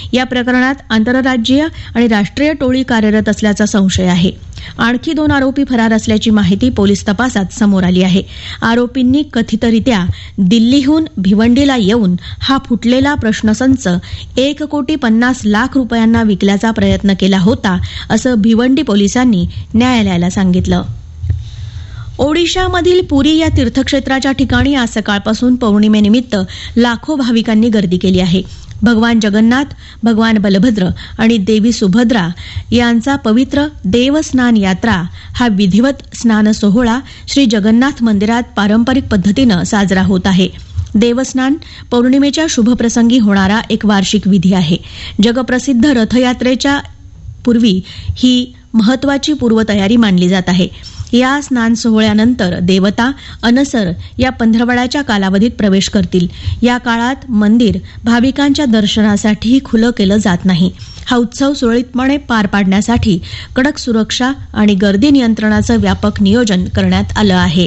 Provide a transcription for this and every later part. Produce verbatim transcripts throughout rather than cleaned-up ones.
या प्रकरणात आंतरराज्यीय आणि राष्ट्रीय टोळी कार्यरत असल्याचा संशय आहे. आणखी दोन आरोपी फरार असल्याची माहिती पोलीस तपासात समोर आली आहे. आरोपींनी कथितरित्या दिल्लीहून भिवंडीला येऊन हा फुटलेला प्रश्नसंच एक कोटी पन्नास लाख रुपयांना विकल्याचा प्रयत्न केला होता, असं भिवंडी पोलिसांनी न्यायालयाला सांगितलं. ओडिशामधील पुरी या तीर्थक्षेत्राच्या ठिकाणी आज सकाळपासून पौर्णिमेनिमित्त लाखो भाविकांनी गर्दी केली आहे. भगवान जगन्नाथ, भगवान बलभद्र आणि देवी सुभद्रा यांचा पवित्र देवस्नान यात्रा हा विधिवत स्नान सोहळा श्री जगन्नाथ मंदिरात पारंपरिक पद्धतीनं साजरा होत आहे. देवस्नान पौर्णिमेच्या शुभप्रसंगी होणारा एक वार्षिक विधी आहे. जगप्रसिद्ध रथयात्रेच्या पूर्वी ही महत्वाची पूर्वतयारी मानली जात आहे. या स्नान सोहळ्यानंतर देवता अनसर या पंधरवड्याच्या कालावधीत प्रवेश करतील. या काळात मंदिर भाविकांच्या दर्शनासाठी खुलं केलं जात नाही. हा उत्सव सुरळीतपणे पार पाडण्यासाठी कडक सुरक्षा आणि गर्दी नियंत्रणाचं व्यापक नियोजन करण्यात आलं आहे.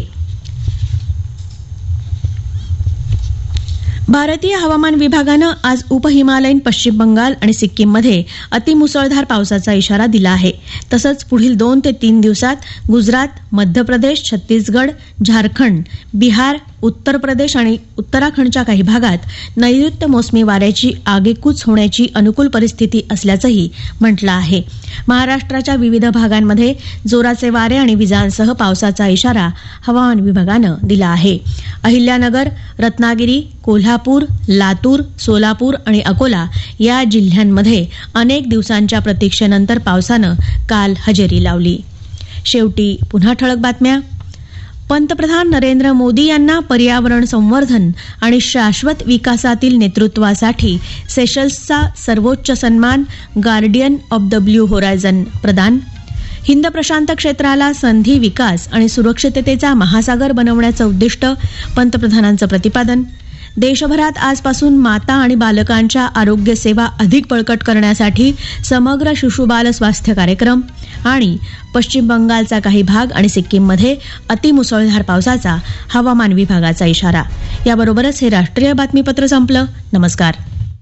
भारतीय हवामान विभागानं आज उपहिमालयीन पश्चिम बंगाल आणि सिक्कीममध्ये अतिमुसळधार पावसाचा इशारा दिला आहे. तसंच पुढील दोन ते तीन दिवसात गुजरात, मध्य प्रदेश, छत्तीसगड, झारखंड, बिहार, उत्तर प्रदेश आणि उत्तराखंडच्या काही भागात नैऋत्य मोसमी वाऱ्याची आगेकूच होण्याची अनुकूल परिस्थिती असल्याचंही म्हटलं आहे. महाराष्ट्राच्या विविध भागांमध्ये जोराचे वारे आणि विजांसह पावसाचा इशारा हवामान विभागानं दिला आहे. अहिल्यानगर, रत्नागिरी, कोल्हापूर, लातूर, सोलापूर आणि अकोला या जिल्ह्यांमध्ये अनेक दिवसांच्या प्रतीक्षेनंतर पावसानं काल हजेरी लावली. शेवटी पुन्हा ठळक बातम्या. पंतप्रधान नरेंद्र मोदी यांना पर्यावरण संवर्धन आणि शाश्वत विकासातील नेतृत्वासाठी सेशल्सचा सर्वोच्च सन्मान guardian of the blue horizon प्रदान. हिंद प्रशांत क्षेत्राला संधी, विकास आणि सुरक्षिततेचा महासागर बनवण्याचं उद्दिष्ट, पंतप्रधानांचं प्रतिपादन. देशभरात आजपासून माता आणि बालकांच्या आरोग्य सेवा अधिक बळकट करण्यासाठी समग्र शिशुबाल स्वास्थ्य कार्यक्रम. आणि पश्चिम बंगालचा काही भाग आणि सिक्कीममध्ये अतिमुसळधार पावसाचा हवामान विभागाचा इशारा. याबरोबरच हे राष्ट्रीय बातमीपत्र संपलं. नमस्कार.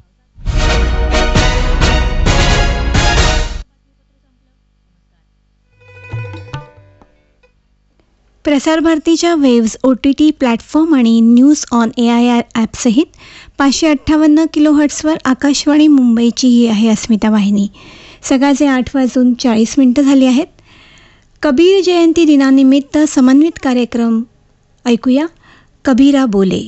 प्रसारभारतीच्या waves, O T T platform आणि news on A I R ॲपसहित पाचशे अठ्ठावन्न किलोहर्ट्सवर आकाशवाणी मुंबईची ही आहे अस्मिता वाहिनी. सकाळचे आठ वाजून चाळीस मिनिटं झाली आहेत. कबीर जयंती दिनानिमित्त समन्वित कार्यक्रम ऐकूया. कबीरा बोले.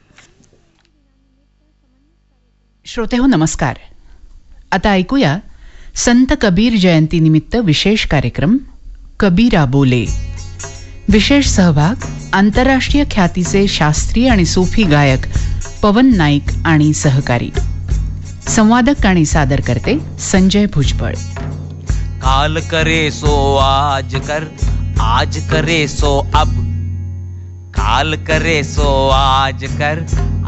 श्रोते हो, नमस्कार. आता ऐकूया संत कबीर जयंतीनिमित्त विशेष कार्यक्रम कबीरा बोले. विशेष सहभाग आंतरराष्ट्रीय ख्यातीचे शास्त्रीय आणि सूफी गायक पवन नाईक आणि सहकारी. संवादक आणि सादर करते संजय भुजबळ. काल करे सो आज कर, आज करे सो अब, काल करे सो आज कर,